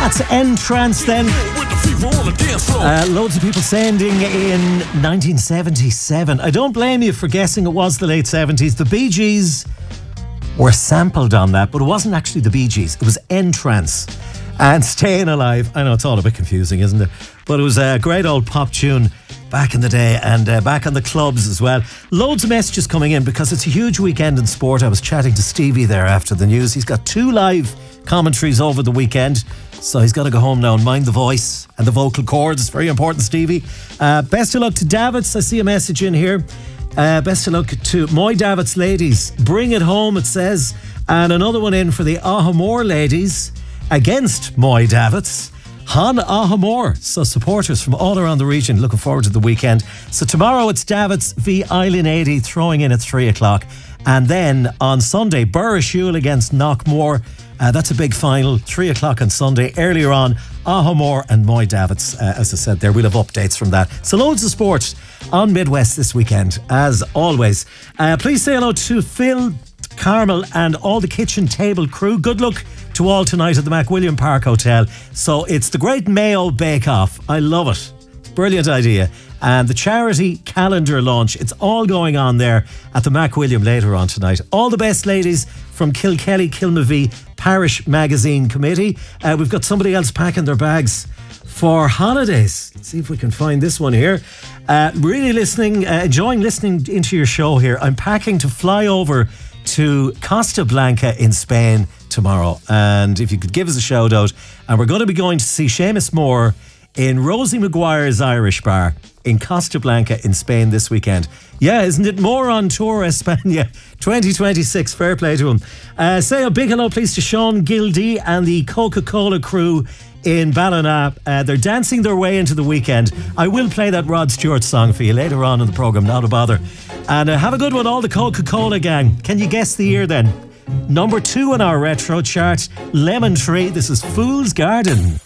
That's Entrance then. Loads of people sending in 1977. I don't blame you for guessing it was the late 70s. The Bee Gees were sampled on that, but it wasn't actually the Bee Gees. It was Entrance and Staying Alive. I know it's all a bit confusing, isn't it? But it was a great old pop tune back in the day, and back on the clubs as well. Loads of messages coming in because it's a huge weekend in sport. I was chatting to Stevie there after the news. He's got 2 live commentaries over the weekend, so he's got to go home now and mind the voice and the vocal cords. It's very important, Stevie. Best of luck to Davits. I see a message in here. Best of luck to Moy Davits ladies. Bring it home, it says. And another one in for the Ahamore ladies against Moy Davits. Han Ahamore. So supporters from all around the region looking forward to the weekend. So tomorrow it's Davits v Island 80 throwing in at 3 o'clock. And then on Sunday, Burrishoole against Knockmore. That's a big final, 3 o'clock on Sunday. Earlier on, Ahamore and Moy Davits. As I said there, we'll have updates from that. So loads of sport on Midwest this weekend, as always. Please say hello to Phil, Carmel and all the kitchen table crew. Good luck to all tonight at the McWilliam Park Hotel. So it's the Great Mayo Bake Off. I love it. Brilliant idea. And the charity calendar launch, it's all going on there at the McWilliam later on tonight. All the best, ladies, from Kilkelly Kilmavie Parish Magazine Committee. We've got somebody else packing their bags for holidays. Let's see if we can find this one here. Really enjoying listening into your show here. I'm packing to fly over to Costa Blanca in Spain tomorrow. And if you could give us a shout out. And we're going to be going to see Seamus Moore in Rosie Maguire's Irish Bar in Costa Blanca in Spain this weekend. Yeah, isn't it more on Tour España 2026? Fair play to him. Say a big hello please to Sean Gildee and the Coca-Cola crew in Ballina. They're dancing their way into the weekend. I will play that Rod Stewart song for you later on in the programme, not a bother. And have a good one, all the Coca-Cola gang. Can you guess the year then? Number 2 on our retro chart, Lemon Tree. This is Fool's Garden.